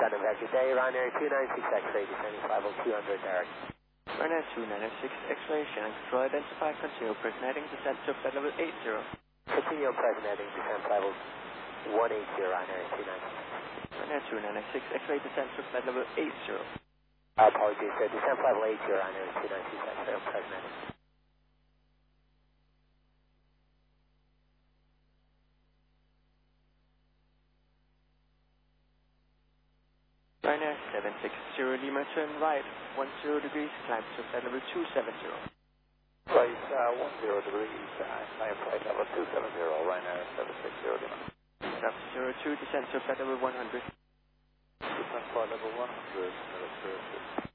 London Vector Day, Ryanair 296 X-ray, descending level 200 direct. Ryanair 296 X-ray, Shannon Control, identify, continue present heading, descent to flight level 80. Continue present heading, descent level 180, Ryanair 296. Ryanair 296 X-ray, descent to flight level 80. Apologies, sir, descent level 80, Ryanair 296 X-ray, present heading. Ryanair 760 Lima, turn right, 10 degrees, climb to flight level 270. Right, 10 degrees, climb flight level 270, Ryanair 760 Lima. South 02, descent to flight level 100. Descent flight level 100,